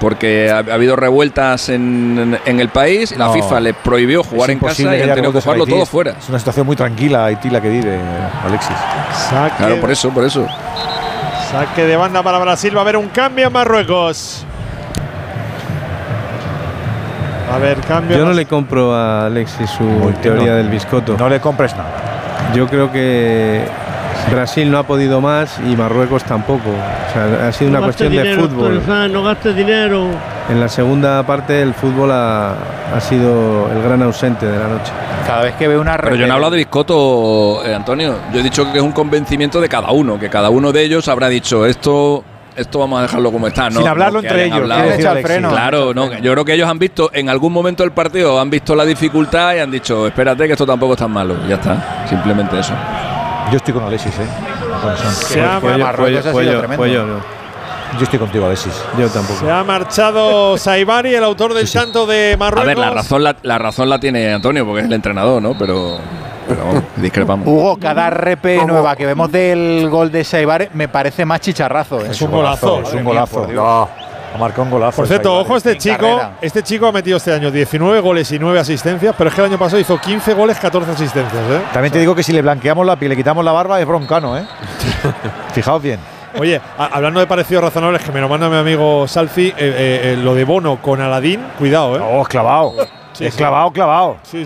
porque ha habido revueltas en el país y la FIFA le prohibió jugar en casa y han tenido que jugarlo todo fuera. Es una situación muy tranquila Haití la que vive, Alexis. Claro, por eso. Saque de banda para Brasil. Va a haber un cambio en Marruecos. A ver, cambio. Yo no le compro a Alexis su teoría del biscotto. No le compres nada. Yo creo que Brasil no ha podido más y Marruecos tampoco. O sea, ha sido una cuestión de fútbol. No gastes dinero. En la segunda parte el fútbol ha sido el gran ausente de la noche. Cada vez que veo una... Pero yo no he hablado de biscotto, Antonio. Yo he dicho que es un convencimiento de cada uno, que cada uno de ellos habrá dicho esto vamos a dejarlo como está, ¿no? Sin hablarlo entre ellos. Claro, no. Yo creo que ellos han visto en algún momento del partido, han visto la dificultad y han dicho, espérate que esto tampoco es tan malo. Ya está, simplemente eso. Yo estoy con Alexis, Yo estoy contigo, Alexis. Yo tampoco. Se ha marchado Saibari, el autor del tanto de Marruecos. A ver, la razón la tiene Antonio, porque es el entrenador, ¿no? Pero discrepamos. Hugo, cada RP nueva que vemos del gol de Saibari me parece más chicharrazo. Es un golazo. Es un golazo. Ha marcado un golazo. Por cierto, ojo, este chico ha metido este año 19 goles y 9 asistencias, pero es que el año pasado hizo 15 goles, 14 asistencias. También te digo que si le blanqueamos la piel, le quitamos la barba, es broncano, Fijaos bien. Oye, hablando de parecidos razonables, que me lo manda mi amigo Salfi, lo de Bono con Aladín, cuidado, Oh, es clavado. Es clavado. Sí.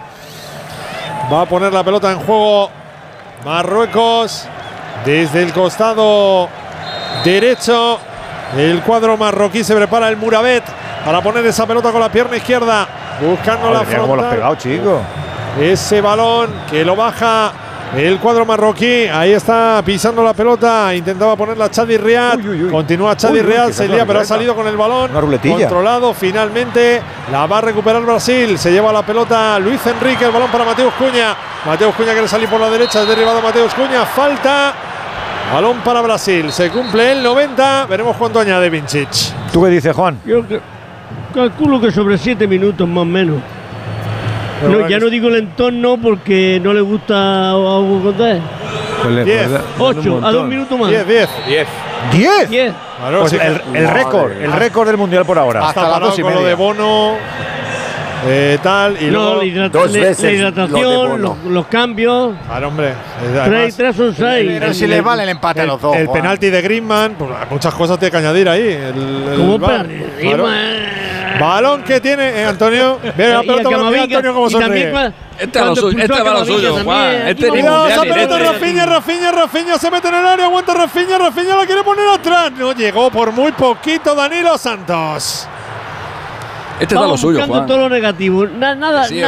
Va a poner la pelota en juego Marruecos desde el costado derecho. El cuadro marroquí se prepara el Murabet para poner esa pelota con la pierna izquierda, buscando la frontal. ¿Cómo lo has pegado, chico? Ese balón que lo baja el cuadro marroquí. Ahí está pisando la pelota. Intentaba ponerla Chadi Riad. Continúa Chadi Riad. Se lía, pero ha salido con el balón. Una ruletilla. Controlado. Finalmente la va a recuperar Brasil. Se lleva la pelota Luis Enrique. El balón para Mateus Cunha. Mateus Cunha quiere salir por la derecha. Es derribado Mateus Cunha. Falta. Balón para Brasil. Se cumple el 90. Veremos cuánto añade Vincic. ¿Tú qué dices, Juan? Yo calculo que sobre 7 minutos más o menos. No, ya no digo el entorno porque no le gusta a Hugo Condés. 8, a 2 minutos más. 10. Claro, pues el récord del mundial por ahora. Hasta las 2:30. Con lo de Bono. Tal. Y luego la hidratación, los cambios. Claro, hombre. 3 son 6. Pero si le vale el empate a los dos. El penalti de Griezmann. Pues muchas cosas tiene que añadir ahí. ¿Cómo Griezmann? Balón que tiene Antonio. Viene la pelota para Antonio como sonríe. Este va a lo suyo, Juan. Cuidado, esa pelota Rafinha se mete en el área, aguanta Rafinha la quiere poner atrás. No llegó por muy poquito Danilo Santos. Este da lo suyo, Juan. Todo lo negativo. Nada, sí,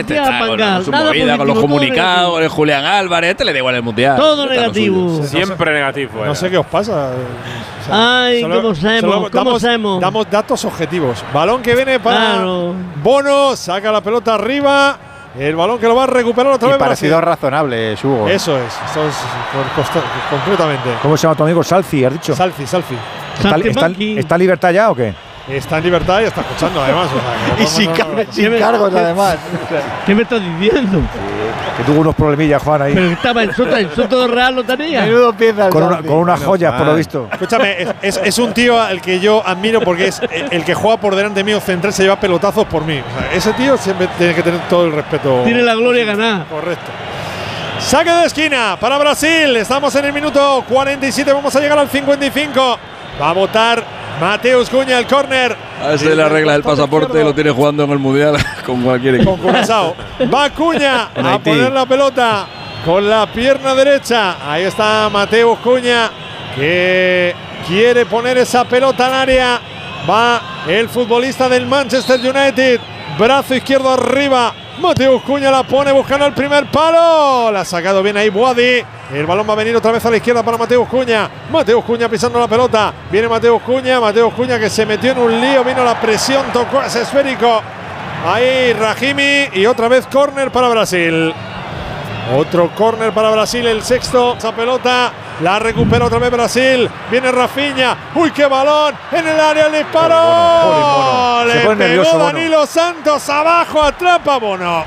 con los comunicados, el Julián Álvarez, le da igual el mundial. Todo negativo. Siempre negativo. No sé qué os pasa. Ay, ¿cómo sabemos? Damos datos objetivos. Balón que viene para Bono, saca la pelota arriba. El balón que lo va a recuperar otra vez. Parecido razonable, Hugo. Eso es completamente. ¿Cómo se llama tu amigo? Salfi, has dicho. Salfi. ¿Está en libertad ya o qué? Está en libertad y está escuchando además. Y sin cargos además. ¿Qué me estás diciendo? Que tuvo unos problemillas, Juan, ahí. Pero estaba en Soto Real, lo tenía. Menudo pieza. Con unas joyas, por lo visto. Escúchame, es un tío al que yo admiro porque es el que juega por delante mío central, se lleva pelotazos por mí. O sea, ese tío siempre tiene que tener todo el respeto. Tiene la gloria ganada. Correcto. Saque de esquina para Brasil. Estamos en el minuto 47. Vamos a llegar al 55. Va a votar Mateus Cunha el córner. A ver si le arregla el pasaporte y lo tiene jugando en el mundial con cualquier equipo. Con Curazao. Va Cunha a poner la pelota con la pierna derecha. Ahí está Mateus Cunha que quiere poner esa pelota al área. Va el futbolista del Manchester United. Brazo izquierdo arriba. Mateus Cunha la pone buscando el primer palo. La ha sacado bien ahí Boadi. El balón va a venir otra vez a la izquierda para Mateus Cunha. Mateus Cunha pisando la pelota. Viene Mateus Cunha que se metió en un lío. Vino la presión, tocó ese esférico. Ahí Rahimi. Y otra vez córner para Brasil. Otro córner para Brasil, el sexto. Esa pelota la recupera otra vez Brasil. Viene Rafinha. ¡Uy, qué balón! En el área el disparo. Le pegó Danilo Santos abajo. Atrapa Bono.